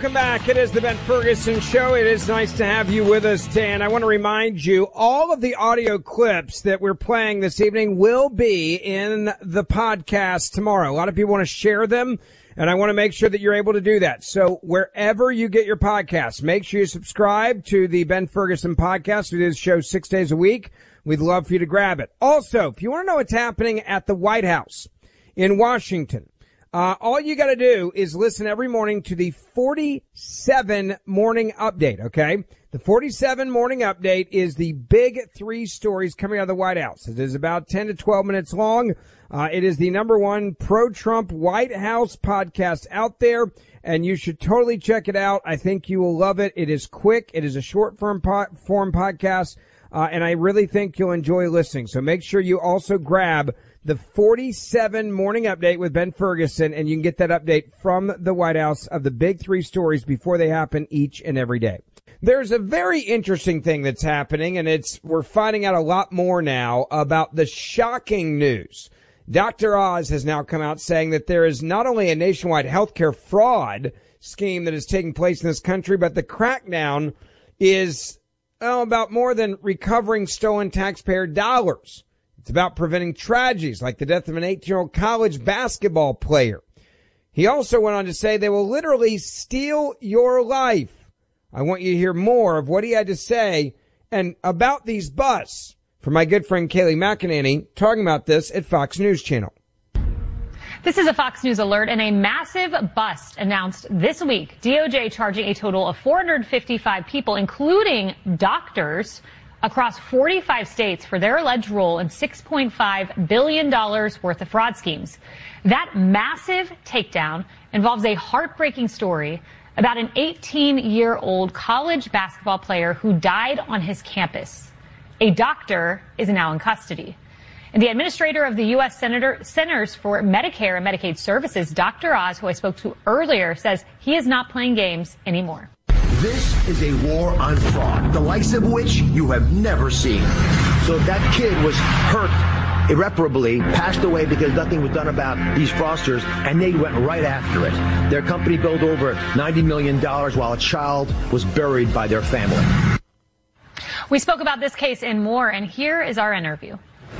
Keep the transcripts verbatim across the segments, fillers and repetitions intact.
Welcome back. It is the Ben Ferguson Show. It is nice to have you with us, Dan. I want to remind you, all of the audio clips that we're playing this evening will be in the podcast tomorrow. A lot of people want to share them, and I want to make sure that you're able to do that. So wherever you get your podcasts, make sure you subscribe to the Ben Ferguson podcast. We do this show six days a week. We'd love for you to grab it. Also, if you want to know what's happening at the White House in Washington, Uh, all you got to do is listen every morning to the forty-seven morning update, okay? The forty-seven morning update is the big three stories coming out of the White House. It is about ten to twelve minutes long. Uh, it is the number one pro-Trump White House podcast out there, and you should totally check it out. I think you will love it. It is quick. It is a short form, po- form podcast, uh, and I really think you'll enjoy listening. So make sure you also grab the forty-seven morning update with Ben Ferguson, and you can get that update from the White House of the big three stories before they happen each and every day. There's a very interesting thing that's happening, and it's we're finding out a lot more now about the shocking news. Doctor Oz has now come out saying that there is not only a nationwide healthcare fraud scheme that is taking place in this country, but the crackdown is oh, about more than recovering stolen taxpayer dollars. It's about preventing tragedies like the death of an eighteen-year-old college basketball player. He also went on to say they will literally steal your life. I want you to hear more of what he had to say and about these busts from my good friend Kayleigh McEnany talking about this at Fox News Channel. This is a Fox News alert, and a massive bust announced this week. D O J charging a total of four hundred fifty-five people, including doctors, across forty-five states for their alleged role in six point five billion dollars worth of fraud schemes. That massive takedown involves a heartbreaking story about an eighteen-year-old college basketball player who died on his campus. A doctor is now in custody. And the administrator of the U S Senator, Centers for Medicare and Medicaid Services, Doctor Oz, who I spoke to earlier, says he is not playing games anymore. This is a war on fraud, the likes of which you have never seen. So if that kid was hurt irreparably, passed away because nothing was done about these fraudsters, and they went right after it. Their company billed over ninety million dollars while a child was buried by their family. We spoke about this case and more, and here is our interview.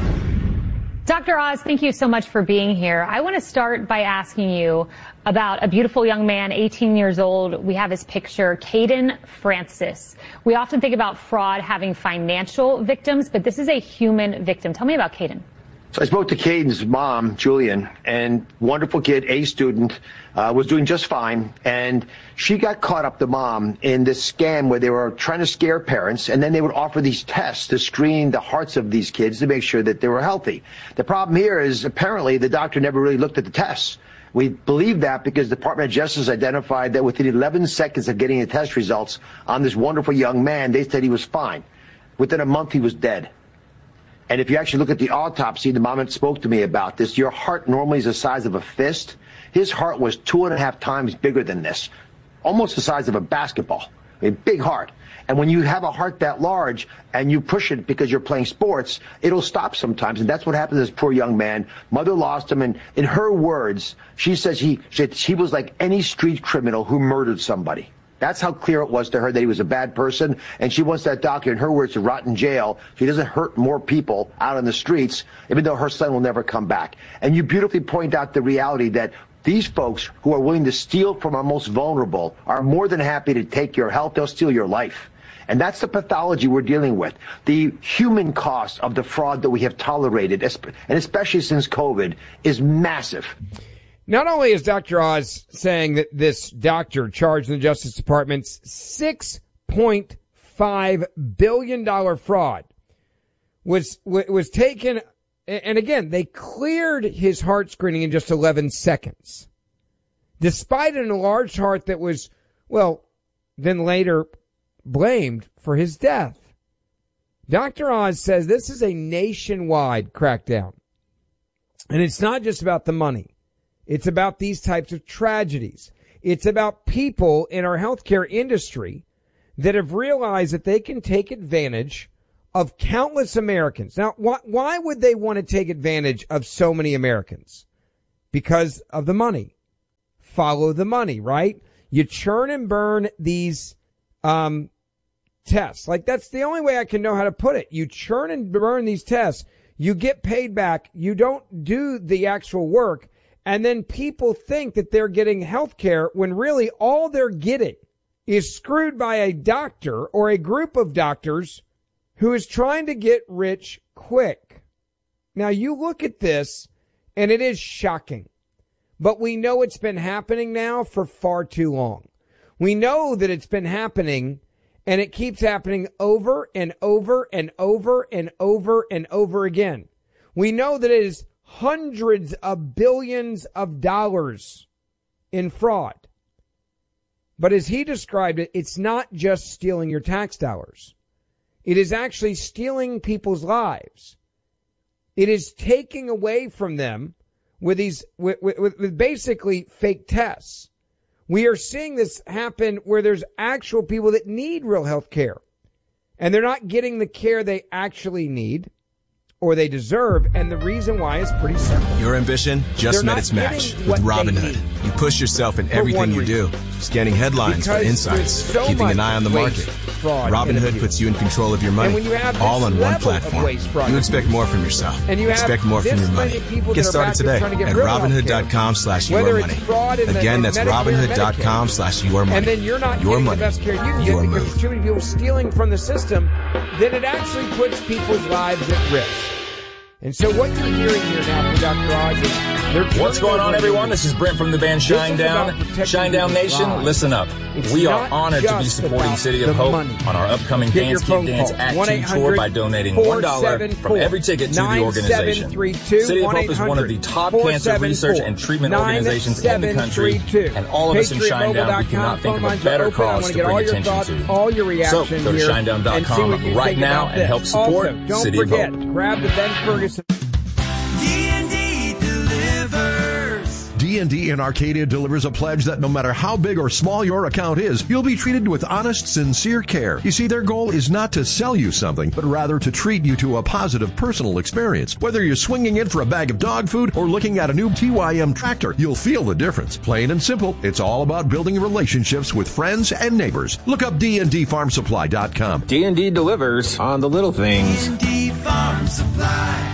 Doctor Oz, thank you so much for being here. I want to start by asking you about a beautiful young man, eighteen years old. We have his picture, Caden Francis. We often think about fraud having financial victims, but this is a human victim. Tell me about Caden. So I spoke to Caden's mom, Julian, and wonderful kid, A student, uh, was doing just fine. And she got caught up, the mom, in this scam where they were trying to scare parents, and then they would offer these tests to screen the hearts of these kids to make sure that they were healthy. The problem here is apparently the doctor never really looked at the tests. We believe that because the Department of Justice identified that within eleven seconds of getting the test results on this wonderful young man, they said he was fine. Within a month, he was dead. And if you actually look at the autopsy, the mom spoke to me about this. Your heart normally is the size of a fist. His heart was two and a half times bigger than this, almost the size of a basketball, a big heart. And when you have a heart that large and you push it because you're playing sports, it'll stop sometimes. And that's what happened to this poor young man. Mother lost him. And in her words, she says he, she was like any street criminal who murdered somebody. That's how clear it was to her that he was a bad person, and she wants that doctor, in her words, to rot in jail. She doesn't hurt more people out on the streets, even though her son will never come back. And you beautifully point out the reality that these folks who are willing to steal from our most vulnerable are more than happy to take your health. They'll steal your life. And that's the pathology we're dealing with. The human cost of the fraud that we have tolerated, and especially since COVID, is massive. Not only is Doctor Oz saying that this doctor charged in the Justice Department's six point five billion dollars fraud was was taken, and again, they cleared his heart screening in just eleven seconds, despite an enlarged heart that was, well, then later blamed for his death. Doctor Oz says this is a nationwide crackdown, and it's not just about the money. It's about these types of tragedies. It's about people in our healthcare industry that have realized that they can take advantage of countless Americans. Now, why, why would they want to take advantage of so many Americans? Because of the money. Follow the money, right? You churn and burn these um, tests. Like, that's the only way I can know how to put it. You churn and burn these tests. You get paid back. You don't do the actual work. And then people think that they're getting health care when really all they're getting is screwed by a doctor or a group of doctors who is trying to get rich quick. Now, you look at this, and it is shocking. But we know it's been happening now for far too long. We know that it's been happening, and it keeps happening over and over and over and over and over again. We know that it is hundreds of billions of dollars in fraud. But as he described it, it's not just stealing your tax dollars. It is actually stealing people's lives. It is taking away from them with these, with, with, with basically fake tests. We are seeing this happen where there's actual people that need real health care, and they're not getting the care they actually need or they deserve, and the reason why is pretty simple. Your ambition just They're met its match with Robinhood. You push yourself in For everything you reason. do, scanning headlines for Because insights, there's so keeping an much eye on the waste, market. fraud, and Robinhood abuse. puts you in control of your money, And when you have all this on one level of platform. waste, fraud, You expect more from yourself. And you have expect more from this your money. many people Get that are started back there today trying to get at real health Robinhood care. dot com slash your Whether money. it's fraud in the- Again, in that's Medicare and Robinhood dot com Medicaid. slash your money. And then you're not your getting money, the best care you can your get because move. there's too many people stealing from the system, then it actually puts people's lives at risk. And so what you're hearing here now from Doctor Oz is they're What's going on, everyone? This is Brent from the band This is Shinedown. about protecting Shinedown people's Nation, lives. listen up. It's We are not honored to be just supporting about City of the Hope money. on our upcoming Get your Dance phone Kid Dance calls. Act one two eight tour hundred by donating one dollar from every ticket to the nine seven organization. three two. City of Hope is one of the top cancer research and treatment organizations in the country, and all of us in Shinedown, we cannot think of a better cause to bring attention to. All your So, reaction go to here shinedown dot and see com what you right think now about and this. help support Also, don't City of forget, Hope. grab the Ben Ferguson. D and D in Arcadia delivers a pledge that no matter how big or small your account is, you'll be treated with honest, sincere care. You see, their goal is not to sell you something, but rather to treat you to a positive personal experience. Whether you're swinging in for a bag of dog food or looking at a new T Y M tractor, you'll feel the difference. Plain and simple, it's all about building relationships with friends and neighbors. Look up D and D farm supply dot com. D and D delivers on the little things. D and D Farm Supply.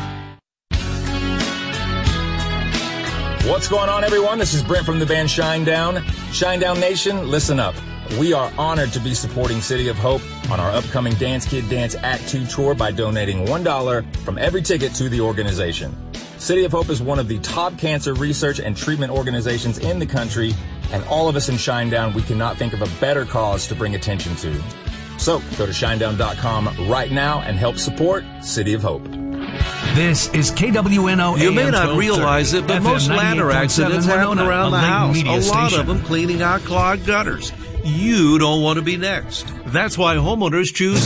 What's going on, everyone? This is Brent from the band Shinedown. Shinedown Nation, listen up. We are honored to be supporting City of Hope on our upcoming Dance Kid Dance Act two tour by donating one dollar from every ticket to the organization. City of Hope is one of the top cancer research and treatment organizations in the country, and all of us in Shinedown, we cannot think of a better cause to bring attention to. So go to shinedown dot com right now and help support City of Hope. This is K W N O. You may not realize it, but most ladder accidents happen around the house. A lot of them cleaning out clogged gutters. You don't want to be next. That's why homeowners choose.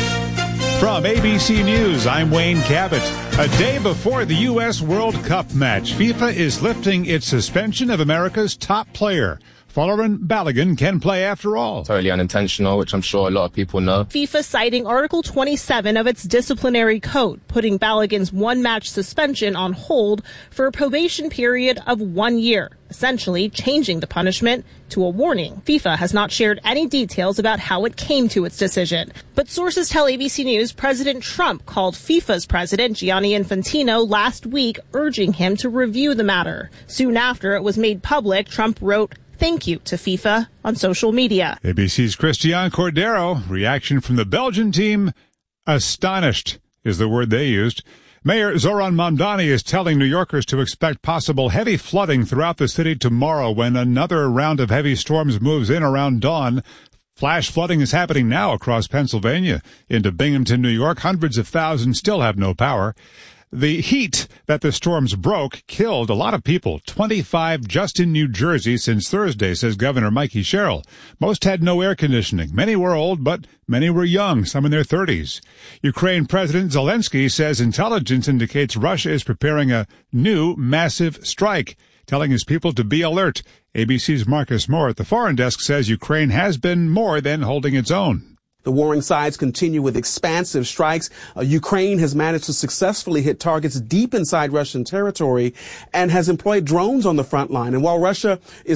From A B C News, I'm Wayne Cabot. A day before the U S World Cup match, FIFA is lifting its suspension of America's top player. Folarin Balogun can play after all. Totally unintentional, which I'm sure a lot of people know. FIFA citing Article twenty-seven of its disciplinary code, putting Balogun's one-match suspension on hold for a probation period of one year, essentially changing the punishment to a warning. FIFA has not shared any details about how it came to its decision. But sources tell A B C News President Trump called FIFA's president, Gianni Infantino, last week, urging him to review the matter. Soon after it was made public, Trump wrote, "Thank you" to FIFA on social media. A B C's Christian Cordero. Reaction from the Belgian team, astonished is the word they used. Mayor Zoran Mamdani is telling New Yorkers to expect possible heavy flooding throughout the city tomorrow when another round of heavy storms moves in around dawn. Flash flooding is happening now across Pennsylvania. Into Binghamton, New York, hundreds of thousands still have no power. The heat that the storms broke killed a lot of people, twenty-five just in New Jersey since Thursday, says Governor Mikey Sherrill. Most had no air conditioning. Many were old, but many were young, some in their thirties. Ukraine President Zelensky says intelligence indicates Russia is preparing a new massive strike, telling his people to be alert. A B C's Marcus Moore at the Foreign Desk says Ukraine has been more than holding its own. The warring sides continue with expansive strikes. Uh, Ukraine has managed to successfully hit targets deep inside Russian territory and has employed drones on the front line. And while Russia is